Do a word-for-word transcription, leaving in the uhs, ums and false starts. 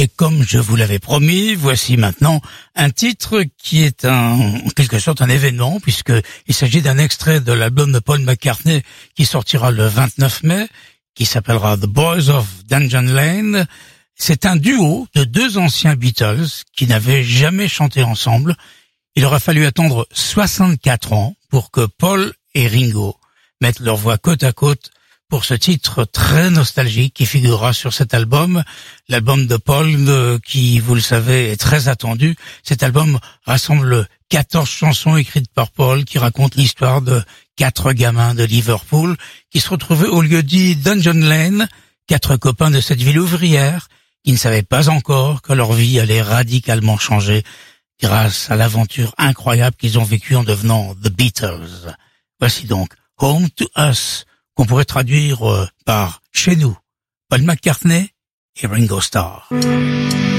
Et comme je vous l'avais promis, voici maintenant un titre qui est un, en quelque sorte un événement, puisqu'il s'agit d'un extrait de l'album de Paul McCartney qui sortira le vingt-neuf mai, qui s'appellera The Boys of Dungeon Lane. C'est un duo de deux anciens Beatles qui n'avaient jamais chanté ensemble. Il aura fallu attendre soixante-quatre ans pour que Paul et Ringo mettent leurs voix côte à côte pour ce titre très nostalgique qui figurera sur cet album. L'album de Paul, de, qui, vous le savez, est très attendu. Cet album rassemble quatorze chansons écrites par Paul qui racontent l'histoire de quatre gamins de Liverpool qui se retrouvaient au lieu dit Dungeon Lane, quatre copains de cette ville ouvrière qui ne savaient pas encore que leur vie allait radicalement changer grâce à l'aventure incroyable qu'ils ont vécue en devenant The Beatles. Voici donc Home to Us, qu'on pourrait traduire par « Chez nous », Paul McCartney et Ringo Starr.